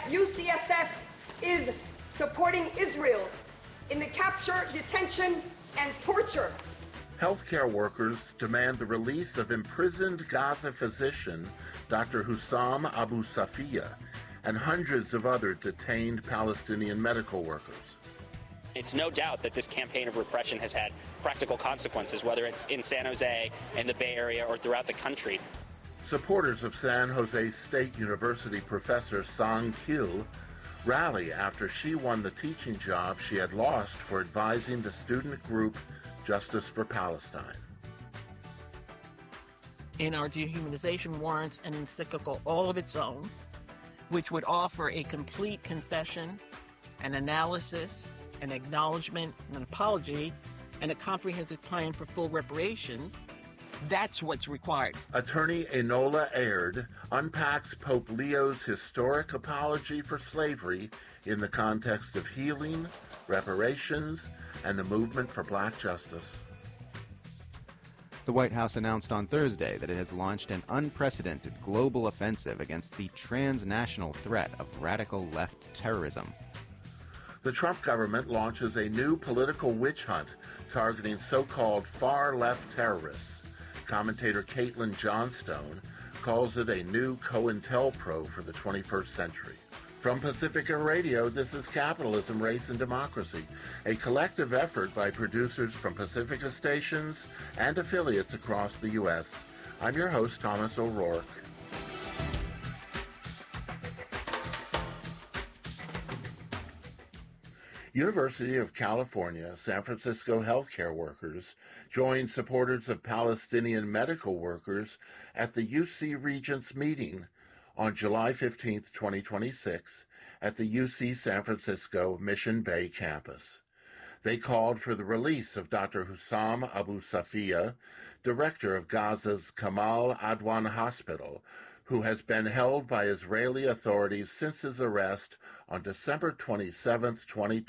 UCSF is supporting Israel in the capture, detention, and torture. Healthcare workers demand the release of imprisoned Gaza physician Dr. Hussam Abu Safiya and hundreds of other detained Palestinian medical workers. It's no doubt that this campaign of repression has had practical consequences, whether it's in San Jose, in the Bay Area, or throughout the country. Supporters of San Jose State University professor Song Kil rally after she won the teaching job she had lost for advising the student group Justice for Palestine. And our dehumanization warrants an encyclical all of its own, which would offer a complete confession, an analysis, an acknowledgement, an apology, and a comprehensive plan for full reparations. That's what's required. Attorney Enola Aird unpacks Pope Leo's historic apology for slavery in the context of healing, reparations, and the movement for black justice. The White House announced on Thursday that it has launched an unprecedented global offensive against the transnational threat of radical left terrorism. The Trump government launches a new political witch hunt targeting so-called far-left terrorists. Commentator Caitlin Johnstone calls it a new COINTELPRO for the 21st century. From Pacifica Radio, this is Capitalism, Race, and Democracy, a collective effort by producers from Pacifica stations and affiliates across the U.S. I'm your host, Thomas O'Rourke. University of California, San Francisco healthcare workers joined supporters of Palestinian medical workers at the UC Regents meeting on July 15, 2026, at the UC San Francisco Mission Bay campus. They called for the release of Dr. Hussam Abu Safiya, director of Gaza's Kamal Adwan Hospital, who has been held by Israeli authorities since his arrest on December 27,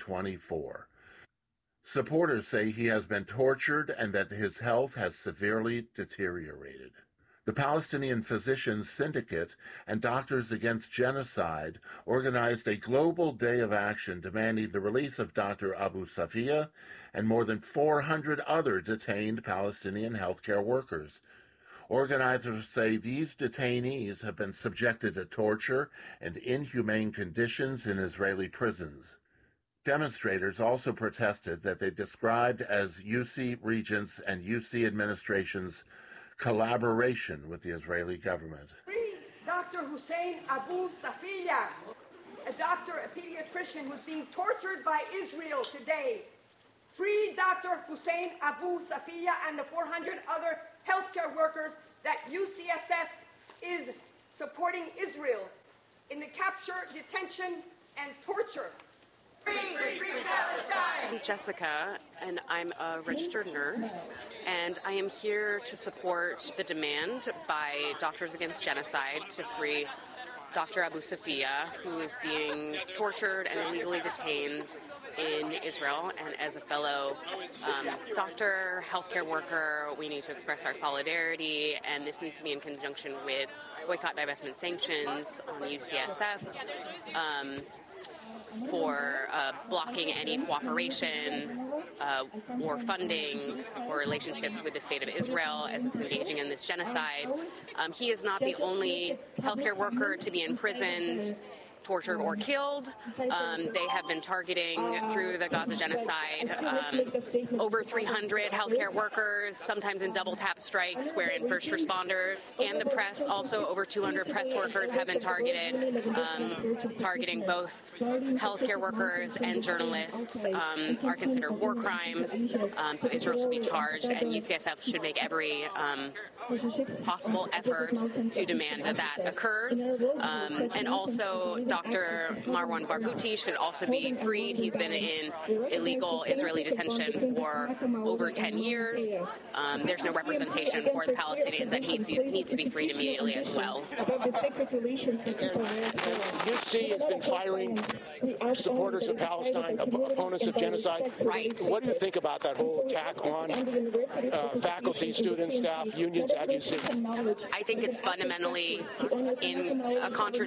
2024. Supporters say he has been tortured and that his health has severely deteriorated. The Palestinian Physicians Syndicate and Doctors Against Genocide organized a global day of action demanding the release of Dr. Abu Safiya and more than 400 other detained Palestinian healthcare workers. Organizers say these detainees have been subjected to torture and inhumane conditions in Israeli prisons. Demonstrators also protested that they described as UC Regents and UC administration's collaboration with the Israeli government. Free Dr. Hussein Abu Safiya, a doctor, a pediatrician who's being tortured by Israel today. Free Dr. Hussein Abu Safiya and the 400 other healthcare workers that UCSF is supporting Israel in the capture, detention, and torture. Free Palestine! I'm Jessica, and I'm a registered nurse, and I am here to support the demand by Doctors Against Genocide to free Dr. Abu Safiya, who is being tortured and illegally detained in Israel. And as a fellow doctor, healthcare worker, we need to express our solidarity, and this needs to be in conjunction with boycott, divestment, sanctions on the UCSF for blocking any cooperation or funding or relationships with the state of Israel as it's engaging in this genocide. He is not the only healthcare worker to be imprisoned, tortured, or killed. They have been targeting, through the Gaza genocide, over 300 healthcare workers, sometimes in double tap strikes, wherein first responders and the press, also over 200 press workers have been targeted, targeting both healthcare workers and journalists are considered war crimes. So Israel should be charged, and UCSF should make every possible effort to demand that that occurs. And also, Dr. Marwan Barghouti should also be freed. He's been in illegal Israeli detention for over 10 years. There's no representation for the Palestinians, and he needs to be freed immediately as well. UC has been firing supporters of Palestine, opponents of genocide. Right. What do you think about that whole attack on faculty, students, staff, unions at UC? I think it's fundamentally in a contradiction